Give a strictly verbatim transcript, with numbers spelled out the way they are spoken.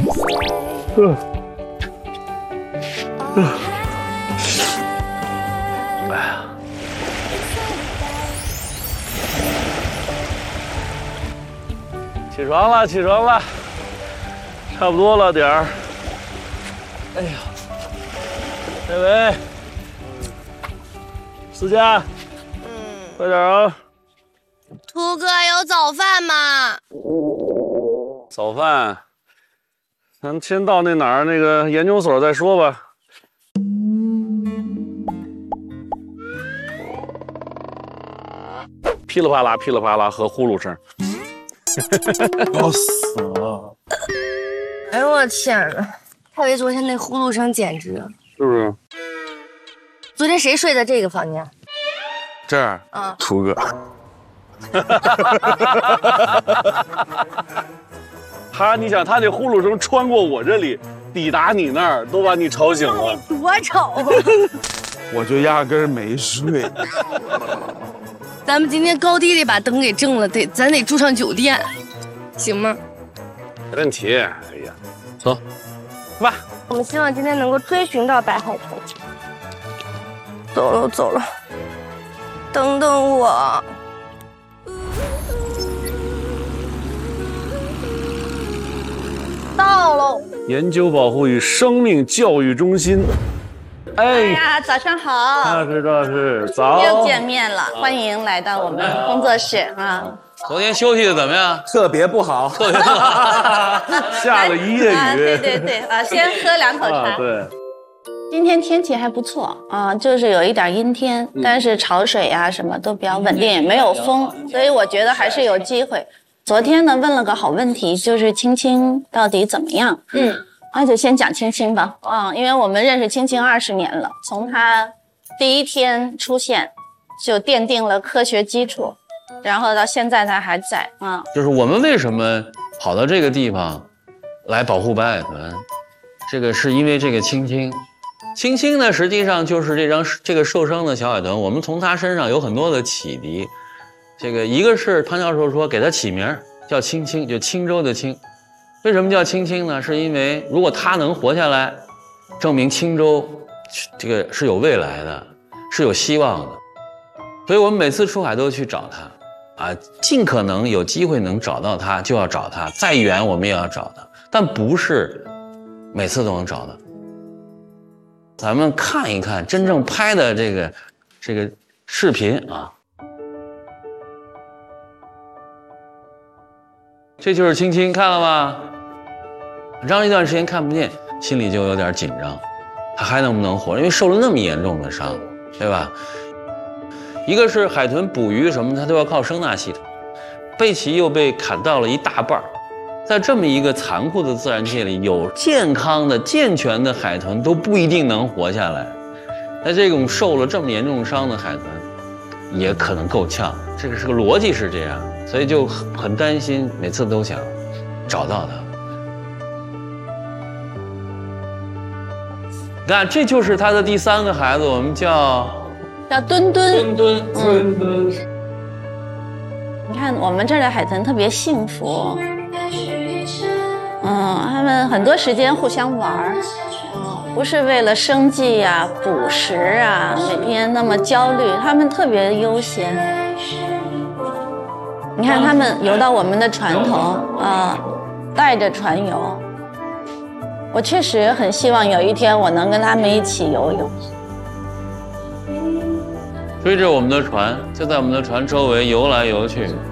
嗯。嗯。哎呀。起床了，起床了，差不多了点儿。哎呀，这位，思佳，嗯，快点啊！ 秃哥有早饭吗？ 早饭，咱先到那哪儿那个研究所再说吧。噼里啪啦，噼里啪啦和呼噜声。 要死了！ 哎呦我天哪！太维昨天那呼噜声简直了， 是不是？ 昨天谁睡在这个房间？ 这儿， 啊， 秃哥。他，你想，他这呼噜声穿过我这里，抵达你那儿，都把你吵醒了。 多吵！ 我就压根儿没睡。 咱们今天高低得把灯给正了，得咱得住上酒店，行吗？ 没问题。哎呀，走，吧。 我们希望今天能够追寻到白海豚。走了，走了，等等我。到喽！ 研究保护与生命教育中心。 哎呀，早上好！ 那是那是早， 又见面了，欢迎来到我们工作室啊！ 昨天休息的怎么样？ 特别不好， 特别不好， 下了一夜雨。 啊、对对对，啊，先喝两口茶。 啊、对， 今天天气还不错啊，就是有一点阴天，嗯、但是潮水呀、啊、什么都比较稳定，也没有风，所以我觉得还是有机会。昨天呢问了个好问题，就是青青到底怎么样？嗯。那就先讲青青吧，啊，因为我们认识青青二十年了，从他第一天出现就奠定了科学基础，然后到现在他还在啊。 就是我们为什么跑到这个地方来保护白海豚，这个是因为这个青青，青青呢实际上就是这张这个受伤的小海豚，我们从它身上有很多的启迪。这个一个是汤教授说给它起名叫青青，就青州的青。为什么叫青青呢？是因为如果它能活下来，证明青州这个是有未来的，是有希望的。所以我们每次出海都去找它，啊，尽可能有机会能找到它就要找它，再远我们也要找它，但不是每次都能找到。咱们看一看真正拍的这个这个视频啊，这就是青青，看了吗？很长一段时间看不见，心里就有点紧张，他还能不能活？因为受了那么严重的伤，对吧？一个是海豚捕鱼什么，它都要靠声呐系统，背鳍又被砍到了一大半，在这么一个残酷的自然界里，有健康的、健全的海豚都不一定能活下来。那这种受了这么严重伤的海豚，也可能够呛。这个是个逻辑是这样，所以就很担心，每次都想找到它。你看，这就是他的第三个孩子，我们叫叫墩墩。 墩墩，墩墩。 你看，我们这儿的海豚特别幸福，嗯，他们很多时间互相玩，不是为了生计呀、捕食啊，每天那么焦虑，他们特别悠闲。你看，他们游到我们的船头啊，带着船游。我确实很希望有一天我能跟他们一起游泳， 追着我们的船，就在我们的船周围游来游去。